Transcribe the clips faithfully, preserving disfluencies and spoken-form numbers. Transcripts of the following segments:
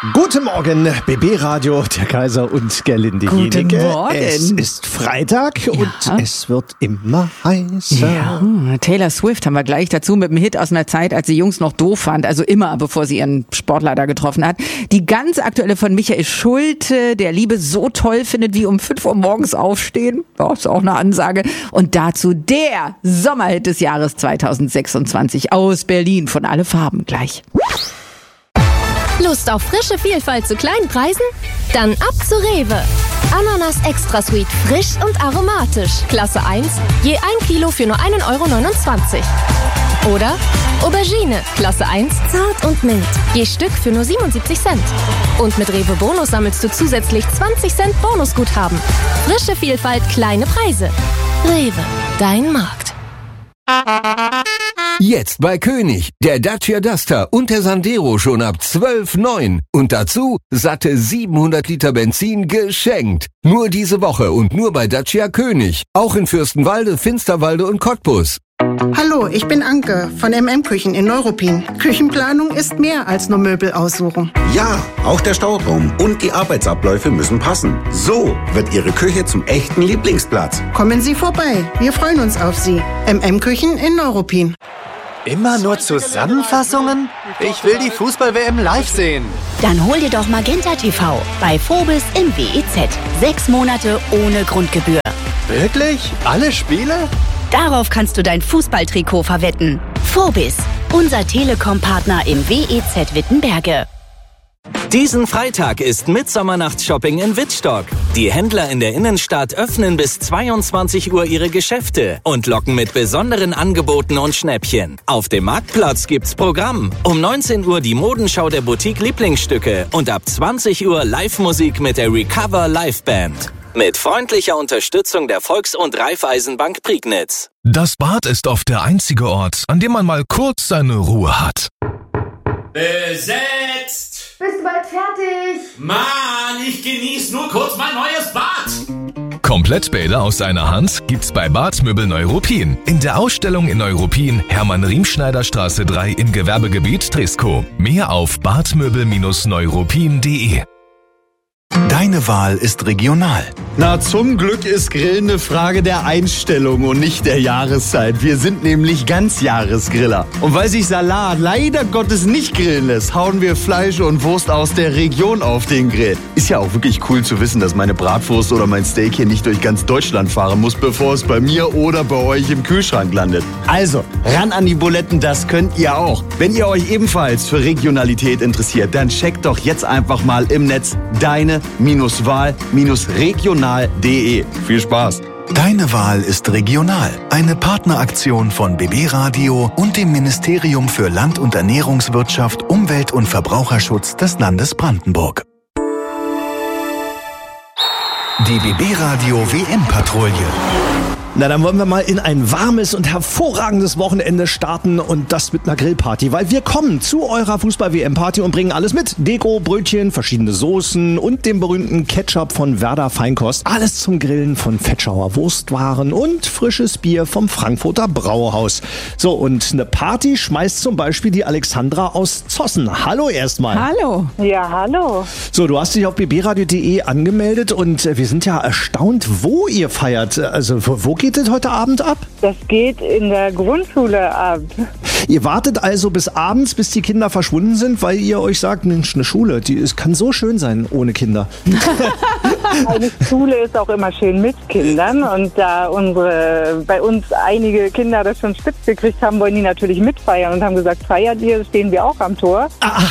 Guten Morgen, B B Radio, der Kaiser und Gerlinde Guten Jenike. Morgen. Es ist Freitag Ja. und es wird immer heißer. Ja, Taylor Swift haben wir gleich dazu mit einem Hit aus einer Zeit, als die Jungs noch doof fand, also immer, bevor sie ihren Sportler da getroffen hat. Die ganz aktuelle von Michael Schulte, der Liebe so toll findet wie um fünf Uhr morgens aufstehen. Oh, ist auch eine Ansage. Und dazu der Sommerhit des Jahres zweitausendsechsundzwanzig aus Berlin von Alle Farben gleich. Lust auf frische Vielfalt zu kleinen Preisen? Dann ab zu Rewe. Ananas Extra Sweet, frisch und aromatisch. Klasse eins, je ein Kilo für nur ein Euro neunundzwanzig. Oder Aubergine, Klasse eins, zart und mild. Je Stück für nur siebenundsiebzig Cent. Und mit Rewe Bonus sammelst du zusätzlich zwanzig Cent Bonusguthaben. Frische Vielfalt, kleine Preise. Rewe, dein Markt. Jetzt bei König, der Dacia Duster und der Sandero schon ab zwölf Komma neun. Und dazu satte siebenhundert Liter Benzin geschenkt. Nur diese Woche und nur bei Dacia König. Auch in Fürstenwalde, Finsterwalde und Cottbus. Hallo, ich bin Anke von M M Küchen in Neuruppin. Küchenplanung ist mehr als nur Möbel aussuchen. Ja, auch der Stauraum und die Arbeitsabläufe müssen passen. So wird Ihre Küche zum echten Lieblingsplatz. Kommen Sie vorbei, wir freuen uns auf Sie. M M Küchen in Neuruppin. Immer nur Zusammenfassungen? Ich will die Fußball-W M live sehen. Dann hol dir doch Magenta T V bei Phobis im W E Z. Sechs Monate ohne Grundgebühr. Wirklich? Alle Spiele? Darauf kannst du dein Fußballtrikot verwetten. Phobis, unser Telekom-Partner im W E Z Wittenberge. Diesen Freitag ist Mittsommernachtsshopping in Wittstock. Die Händler in der Innenstadt öffnen bis zweiundzwanzig Uhr ihre Geschäfte und locken mit besonderen Angeboten und Schnäppchen. Auf dem Marktplatz gibt's Programm. Um neunzehn Uhr die Modenschau der Boutique Lieblingsstücke und ab zwanzig Uhr Live-Musik mit der Recover Live Band. Mit freundlicher Unterstützung der Volks- und Raiffeisenbank Prignitz. Das Bad ist oft der einzige Ort, an dem man mal kurz seine Ruhe hat. Besetzt! Bist du bald fertig? Mann, ich genieße nur kurz mein neues Bad. Komplettbäder aus einer Hand gibt's bei Badmöbel Neuruppin. In der Ausstellung in Neuruppin, Hermann-Riemschneider-Straße drei im Gewerbegebiet Triskow. Mehr auf badmöbel Neuruppin punkt de. Deine Wahl ist regional. Na, zum Glück ist Grillen eine Frage der Einstellung und nicht der Jahreszeit. Wir sind nämlich Ganzjahresgriller. Und weil sich Salat leider Gottes nicht grillen lässt, hauen wir Fleisch und Wurst aus der Region auf den Grill. Ist ja auch wirklich cool zu wissen, dass meine Bratwurst oder mein Steak hier nicht durch ganz Deutschland fahren muss, bevor es bei mir oder bei euch im Kühlschrank landet. Also, ran an die Buletten, das könnt ihr auch. Wenn ihr euch ebenfalls für Regionalität interessiert, dann checkt doch jetzt einfach mal im Netz deine Wahl regional punkt de. Viel Spaß! Deine Wahl ist regional. Eine Partneraktion von B B Radio und dem Ministerium für Land- und Ernährungswirtschaft, Umwelt- und Verbraucherschutz des Landes Brandenburg. Die B B Radio W M-Patrouille. Na, dann wollen wir mal in ein warmes und hervorragendes Wochenende starten und das mit einer Grillparty, weil wir kommen zu eurer Fußball-W M-Party und bringen alles mit. Deko, Brötchen, verschiedene Soßen und dem berühmten Ketchup von Werder Feinkost. Alles zum Grillen von Fetschauer Wurstwaren und frisches Bier vom Frankfurter Brauhaus. So, und eine Party schmeißt zum Beispiel die Alexandra aus Zossen. Hallo erstmal. Hallo. Ja, hallo. So, du hast dich auf b b radio punkt de angemeldet und wir sind ja erstaunt, wo ihr feiert. Also, wo geht es heute Abend ab? Das geht in der Grundschule ab. Ihr wartet also bis abends, bis die Kinder verschwunden sind, weil ihr euch sagt, Mensch, eine Schule, die ist, kann so schön sein ohne Kinder. Eine Schule ist auch immer schön mit Kindern und da unsere, bei uns einige Kinder das schon spitz gekriegt haben, wollen die natürlich mitfeiern und haben gesagt, feiert ihr, stehen wir auch am Tor.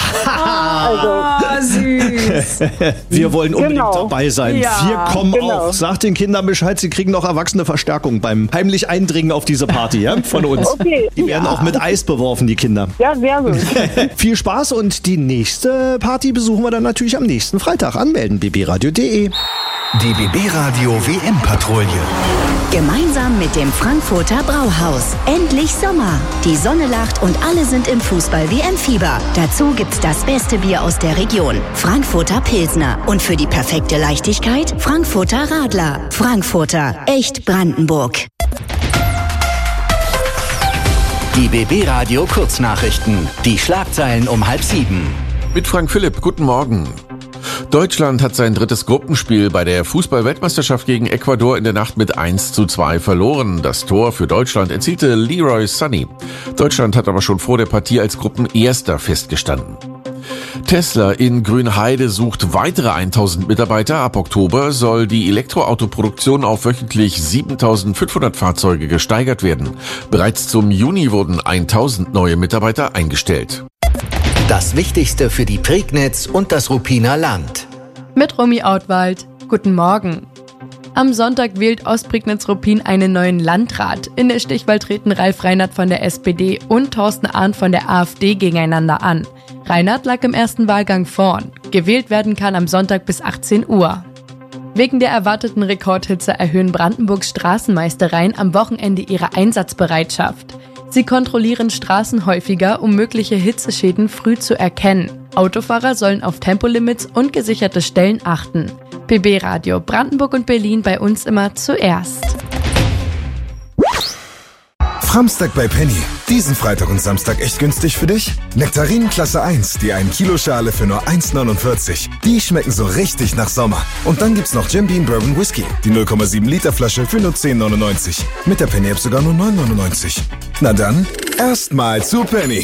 Also süß. Wir wollen unbedingt Genau. dabei sein. Ja, wir kommen genau. auch. Sagt den Kindern Bescheid, sie kriegen noch erwachsene Verstärkung beim heimlich Eindringen auf diese Party, ja, von uns. Okay. Die werden auch mit Eis beworfen, die Kinder. Ja, sehr gut. Viel Spaß und die nächste Party besuchen wir dann natürlich am nächsten Freitag. Anmelden, b b radio punkt de. Die B B Radio W M-Patrouille. Gemeinsam mit dem Frankfurter Brauhaus. Endlich Sommer. Die Sonne lacht und alle sind im Fußball-W M-Fieber. Dazu gibt's das beste Bier aus der Region. Frankfurter Pilsner. Und für die perfekte Leichtigkeit Frankfurter Radler. Frankfurter. Echt Brandenburg. Die B B Radio Kurznachrichten. Die Schlagzeilen um halb sieben. Mit Frank Philipp, guten Morgen. Deutschland hat sein drittes Gruppenspiel bei der Fußball-Weltmeisterschaft gegen Ecuador in der Nacht mit eins zu zwei verloren. Das Tor für Deutschland erzielte Leroy Sané. Deutschland hat aber schon vor der Partie als Gruppenerster festgestanden. Tesla in Grünheide sucht weitere tausend Mitarbeiter. Ab Oktober soll die Elektroautoproduktion auf wöchentlich siebentausendfünfhundert Fahrzeuge gesteigert werden. Bereits zum Juni wurden tausend neue Mitarbeiter eingestellt. Das Wichtigste für die Prignitz und das Ruppiner Land. Mit Romy Outwald. Guten Morgen. Am Sonntag wählt Ostprignitz-Ruppin einen neuen Landrat. In der Stichwahl treten Ralf Reinhardt von der S P D und Thorsten Arndt von der AfD gegeneinander an. Reinhardt lag im ersten Wahlgang vorn. Gewählt werden kann am Sonntag bis achtzehn Uhr. Wegen der erwarteten Rekordhitze erhöhen Brandenburgs Straßenmeistereien am Wochenende ihre Einsatzbereitschaft. Sie kontrollieren Straßen häufiger, um mögliche Hitzeschäden früh zu erkennen. Autofahrer sollen auf Tempolimits und gesicherte Stellen achten. B B Radio Brandenburg und Berlin bei uns immer zuerst. Framstag bei Penny. Diesen Freitag und Samstag echt günstig für dich? Nektarinen Klasse eins, die ein Kilo Schale für nur eins neunundvierzig. Die schmecken so richtig nach Sommer. Und dann gibt's noch Jim Beam Bourbon Whisky. Die null Komma sieben Liter Flasche für nur zehn neunundneunzig. Mit der Penny App sogar nur neun neunundneunzig. Na dann, erstmal zu Penny.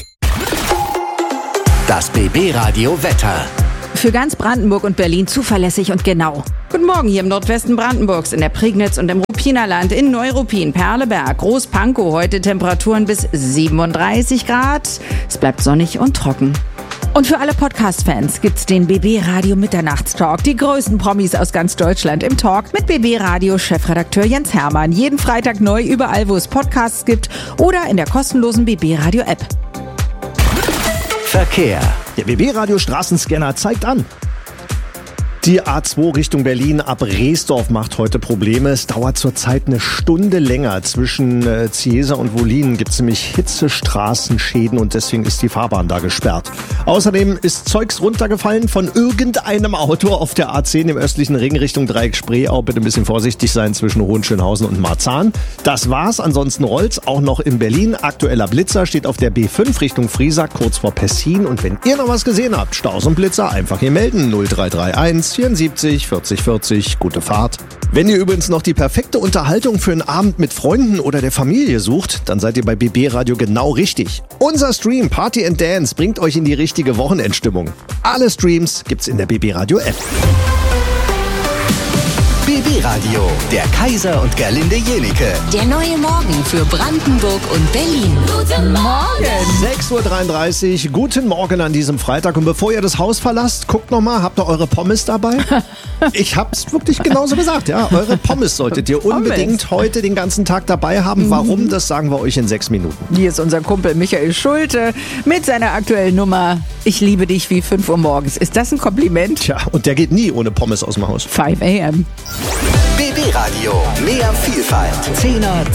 Das B B Radio Wetter. Für ganz Brandenburg und Berlin zuverlässig und genau. Guten Morgen hier im Nordwesten Brandenburgs, in der Prignitz und im Ruppiner Land, in Neuruppin, Perleberg, Groß-Pankow. Heute Temperaturen bis siebenunddreißig Grad. Es bleibt sonnig und trocken. Und für alle Podcast-Fans gibt's den B B Radio Mitternachtstalk. Die größten Promis aus ganz Deutschland im Talk mit B B Radio Chefredakteur Jens Hermann. Jeden Freitag neu überall, wo es Podcasts gibt oder in der kostenlosen B B Radio App. Verkehr. Der B B Radio Straßenscanner zeigt an. Die A zwei Richtung Berlin ab Reesdorf macht heute Probleme. Es dauert zurzeit eine Stunde länger. Zwischen äh, Ciesa und Wolin gibt es nämlich Hitzestraßenschäden und deswegen ist die Fahrbahn da gesperrt. Außerdem ist Zeugs runtergefallen von irgendeinem Auto auf der A zehn im östlichen Ring Richtung Dreieck Spreeau. Bitte ein bisschen vorsichtig sein zwischen Hohenschönhausen und Marzahn. Das war's. Ansonsten rollt's auch noch in Berlin. Aktueller Blitzer steht auf der B fünf Richtung Friesack kurz vor Pessin. Und wenn ihr noch was gesehen habt, Staus und Blitzer, einfach hier melden. null drei drei eins vierundsiebzig vierzig vierzig. Gute Fahrt. Wenn ihr übrigens noch die perfekte Unterhaltung für einen Abend mit Freunden oder der Familie sucht, dann seid ihr bei B B Radio genau richtig. Unser Stream Party and Dance bringt euch in die richtige Wochenendstimmung. Alle Streams gibt's in der B B Radio App. B B Radio, der Kaiser und Gerlinde Jenike. Der neue Morgen für Brandenburg und Berlin. Guten Morgen! sechs Uhr dreiunddreißig, guten Morgen an diesem Freitag. Und bevor ihr das Haus verlasst, guckt nochmal, habt ihr eure Pommes dabei? Ich hab's wirklich genauso gesagt, ja. Eure Pommes solltet ihr unbedingt heute den ganzen Tag dabei haben. Warum, das sagen wir euch in sechs Minuten. Hier ist unser Kumpel Michael Schulte mit seiner aktuellen Nummer Ich liebe dich wie fünf Uhr morgens. Ist das ein Kompliment? Tja, und der geht nie ohne Pommes aus dem Haus. fünf a m B B Radio, mehr Vielfalt. Zehner